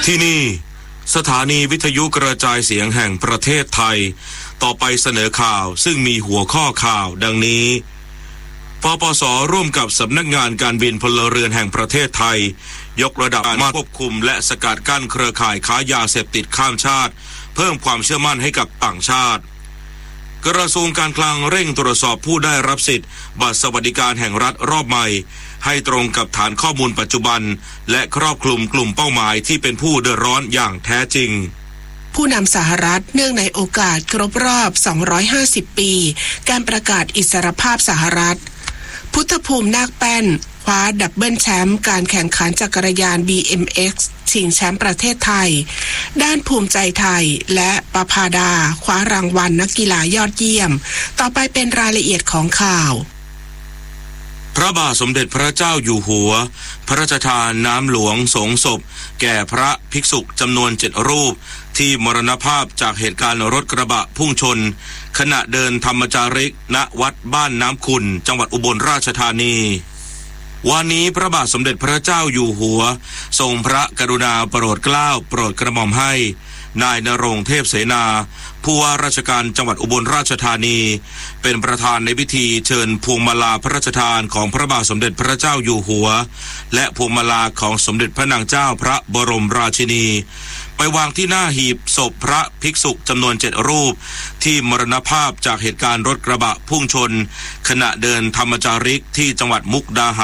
ที่นี่สถานีวิทยุกระจายเสียงแห่งประเทศไทยต่อไปเสนอข่าวซึ่งมีหัวข้อข่าวดังนี้ปปส.ร่วมกับสำนักงานการบินพลเรือนแห่งประเทศไทยยกระดับการควบคุมและสกัดกั้นเครือข่ายค้ายาเสพติดข้ามชาติเพิ่มความเชื่อมั่นให้กับต่างชาติกระทรวงการคลังเร่งตรวจสอบผู้ได้รับสิทธิ์บัตรสวัสดิการแห่งรัฐรอบใหม่ให้ตรงกับฐานข้อมูลปัจจุบันและครอบคลุมกลุ่มเป้าหมายที่เป็นผู้เดือดร้อนอย่างแท้จริงผู้นำสหรัฐเนื่องในโอกาสครบรอบ250ปีการประกาศอิสรภาพสหรัฐพุทธภูมินาคแป้นคว้าดับเบิลแชมป์การแข่งขันจักรยาน BMX ชิงแชมป์ประเทศไทยด้านภูมิใจไทยและประภาดาคว้ารางวัลนักกีฬายอดเยี่ยมต่อไปเป็นรายละเอียดของข่าวพระบาทสมเด็จพระเจ้าอยู่หัวพระราชทานน้ำหลวงสงศพแก่พระภิกษุจำนวน7รูปที่มรณภาพจากเหตุการณ์รถกระบะพุ่งชนขณะเดินธรรมจาริกณวัดบ้านน้ำขุ่นจังหวัดอุบลราชธานีวันนี้พระบาทสมเด็จพระเจ้าอยู่หัวทรงพระกรุณาโปรดเกล้าโปรดกระหม่อมให้นายณรงค์เทพเสนาผู้ว่าราชการจังหวัดอุบลราชธานีเป็นประธานในพิธีเชิญพวงมาลาพระราชทานของพระบาทสมเด็จพระเจ้าอยู่หัวและพวงมาลาของสมเด็จพระนางเจ้าพระบรมราชินีไปวางที่หน้าหีบศพพระภิกษุจำนวน7รูปที่มรณภาพจากเหตุการณ์รถกระบะพุ่งชนขณะเดินธรรมจาริกที่จังหวัดมุกดาหาร